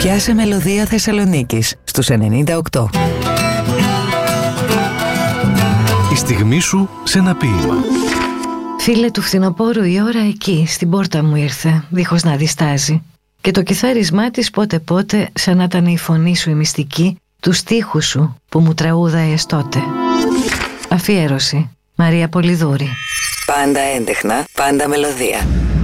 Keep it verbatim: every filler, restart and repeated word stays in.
Πιάσε μελωδία Θεσσαλονίκης στους ενενήντα οκτώ. Η στιγμή σου σε ένα ποίημα. Φίλε του φθινοπόρου, η ώρα εκεί στην πόρτα μου ήρθε, δίχως να διστάζει. Και το κιθάρισμά της πότε πότε, σαν να ήταν η φωνή σου η μυστική, του στίχου σου που μου τραούδαες τότε. Αφιέρωση, Μαρία Πολυδούρη. Πάντα έντεχνα, πάντα μελωδία.